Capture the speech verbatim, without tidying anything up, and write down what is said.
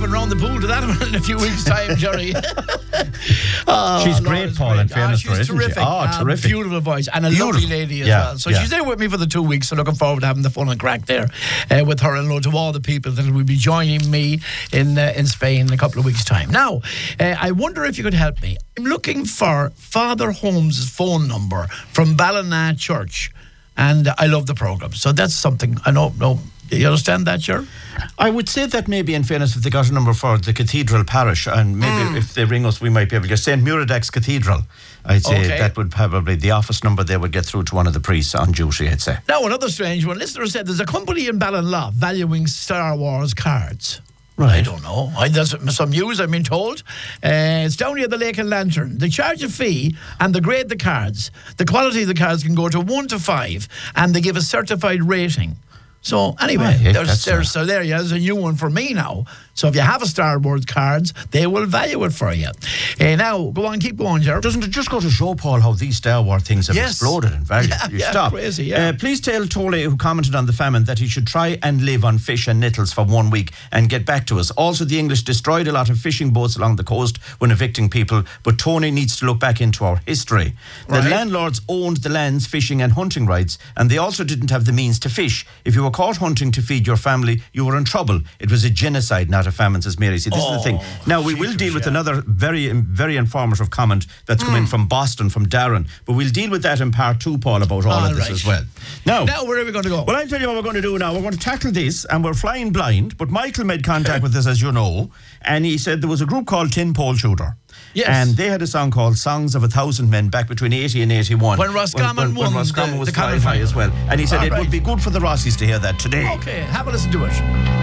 jumping around the pool to that one in a few weeks' time, Jerry. Oh, she's Lord, great, it's Paul, great. in fairness ah, to her, she's isn't she? terrific. Oh, Ah, terrific. Beautiful voice and a Beautiful. lovely lady as Yeah, well. So yeah. she's there with me for the two weeks, so looking forward to having the fun and crack there uh, with her and loads of all the people that will be joining me in uh, in Spain in a couple of weeks' time. Now, uh, I wonder if you could help me. I'm looking for Father Holmes' phone number from Ballina Church, and I love the programme. So that's something I know. No, you understand that, sure? I would say that maybe, in fairness, if they got a number for the Cathedral Parish, and maybe Mm. if they ring us, we might be able to get Saint Muradak's Cathedral. I'd say Okay. that would probably, the office number, they would get through to one of the priests on duty, I'd say. Now, another strange one. Listener said there's a company in Ballinlough valuing Star Wars cards. Right. I don't know. I, there's some news, I've been told. Uh, it's down near the Lake and Lantern. They charge a fee and they grade the cards. The quality of the cards can go to one to five, and they give a certified rating. So anyway, Right, there's, that's there's, a- so there you go. There's a new one for me now. So if you have a Star Wars cards, they will value it for you. Uh, now, go on, keep going, Gerald. Doesn't it just go to show, Paul, how these Star Wars things have Yes. exploded in value? Yeah, You yeah, stop. crazy, yeah. Uh, please tell Tole, who commented on the famine, that he should try and live on fish and nettles for one week and get back to us. Also, the English destroyed a lot of fishing boats along the coast when evicting people, but Tony needs to look back into our history. The Right. landlords owned the lands, fishing and hunting rights, and they also didn't have the means to fish. If you were caught hunting to feed your family, you were in trouble. It was a genocide, not a famine, says Mary. See, this is the thing. Now, we will deal with yeah. another very, very informative comment that's come in from Boston, from Darren, but we'll deal with that in part two, Paul, about all, All of this right. as well. Now, Now, where are we going to go? well, I'll tell you what we're going to do now. We're going to tackle this, and we're flying blind, but Michael made contact with us, as you know, and he said there was a group called Tin Pole Shooter. Yes. And they had a song called Songs of a Thousand Men back between eighty and eighty-one. When Roscommon when, when, won when Roscommon the- was the flying Connacht high as well. final. And he said All it right. would be good for the Rossies to hear that today. Okay, have a listen to it.